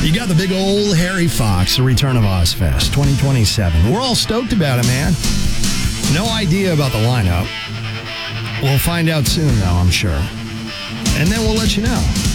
You got the big old Harry Fox, the return of Ozfest 2027. We're all stoked about it, man. No idea about the lineup. We'll find out soon, though, I'm sure. And then we'll let you know.